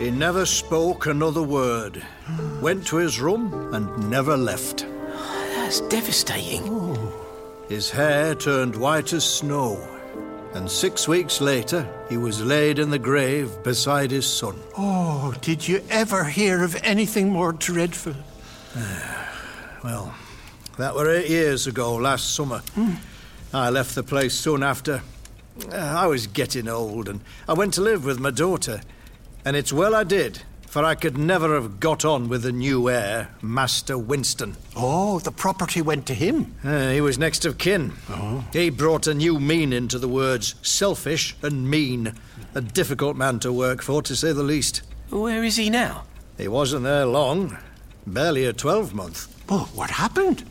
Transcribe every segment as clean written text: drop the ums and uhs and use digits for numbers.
He never spoke another word. Went to his room and never left. That's devastating. His hair turned white as snow, and 6 weeks later he was laid in the grave beside his son. Oh, did you ever hear of anything more dreadful? Well, that were 8 years ago, last summer. I left the place soon after. I was getting old, and I went to live with my daughter. And it's well I did, for I could never have got on with the new heir, Master Winston. Oh, the property went to him? He was next of kin. Oh. He brought a new meaning to the words selfish and mean. A difficult man to work for, to say the least. Where is he now? He wasn't there long. Barely a 12-month. Oh, what happened?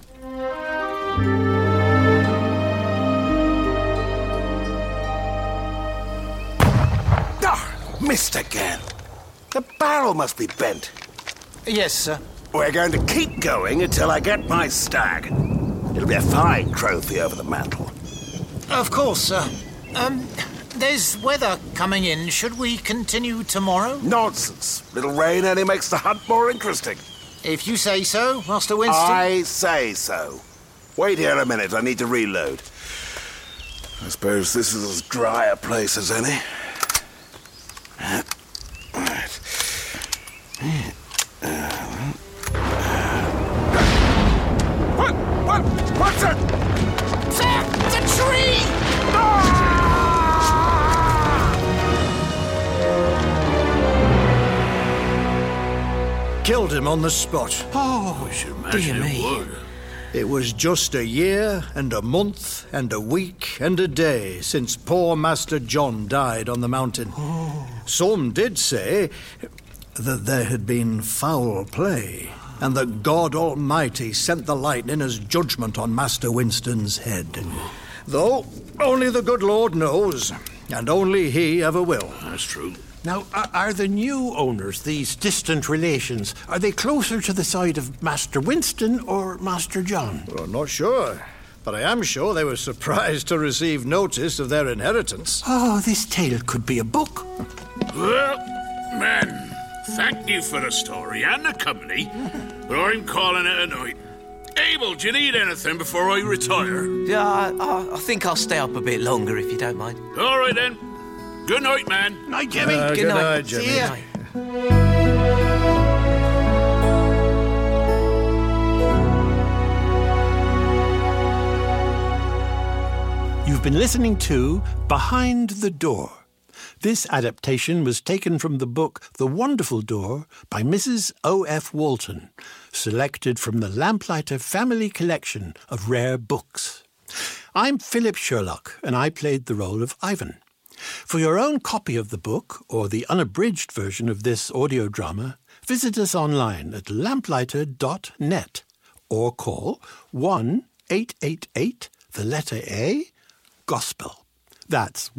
Missed again. The barrel must be bent. Yes, sir. We're going to keep going until I get my stag. It'll be a fine trophy over the mantel. Of course, sir. There's weather coming in. Should we continue tomorrow? Nonsense. Little rain only makes the hunt more interesting. If you say so, Master Winston. I say so. Wait here a minute. I need to reload. I suppose this is as dry a place as any. Right. What's it? The tree! Killed him on the spot. Oh, Dear me. It was just a year and a month and a week and a day since poor Master John died on the mountain. Some did say that there had been foul play and that God Almighty sent the lightning as judgment on Master Winston's head. Though only the good Lord knows, and only he ever will. That's true. Now, are the new owners, these distant relations, are they closer to the side of Master Winston or Master John? Well, I'm not sure, but I am sure they were surprised to receive notice of their inheritance. Oh, this tale could be a book. Well, men, thank you for the story and the company, but I'm calling it a night. Abel, do you need anything before I retire? Yeah, I think I'll stay up a bit longer, if you don't mind. All right, then. Good night, man. Night, Jimmy. Good night, Jimmy. See ya. You've been listening to Behind the Door. This adaptation was taken from the book The Wonderful Door by Mrs. O.F. Walton, selected from the Lamplighter Family Collection of Rare Books. I'm Philip Sherlock, and I played the role of Ivan. For your own copy of the book, or the unabridged version of this audio drama, visit us online at lamplighter.net or call 1-888, the letter A, Gospel. That's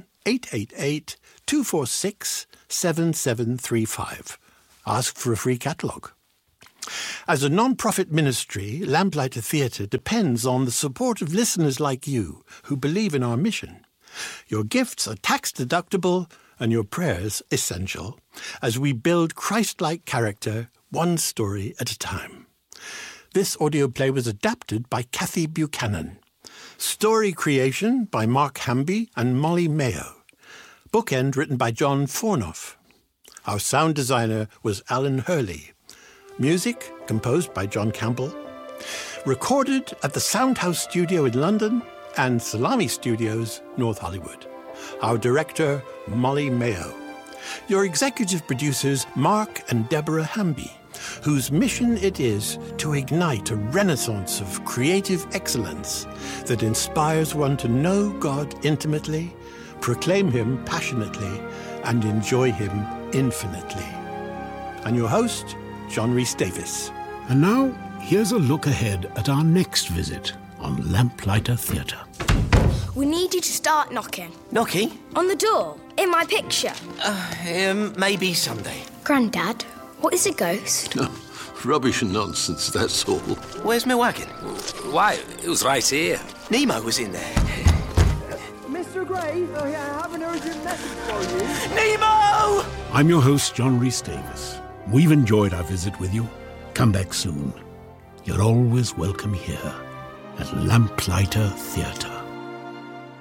1-888-246-7735. Ask for a free catalogue. As a non-profit ministry, Lamplighter Theatre depends on the support of listeners like you who believe in our mission. Your gifts are tax-deductible and your prayers essential as we build Christ-like character one story at a time. This audio play was adapted by Kathy Buchanan. Story creation by Mark Hamby and Molly Mayo. Bookend written by John Fornoff. Our sound designer was Alan Hurley. Music composed by John Campbell. Recorded at the Soundhouse Studio in London and Salami Studios, North Hollywood. Our director, Molly Mayo. Your executive producers, Mark and Deborah Hamby, whose mission it is to ignite a renaissance of creative excellence that inspires one to know God intimately, proclaim him passionately, and enjoy him infinitely. And your host, John Rhys-Davies. And now, here's a look ahead at our next visit on Lamplighter Theatre. We need you to start knocking. Knocking? On the door, in my picture. Maybe someday. Grandad, what is a ghost? Rubbish and nonsense, that's all. Where's my wagon? Why, it was right here. Nemo was in there. Mr. Gray, I have an urgent message for you. Nemo! I'm your host, John Rhys Davis. We've enjoyed our visit with you. Come back soon. You're always welcome here at Lamplighter Theatre.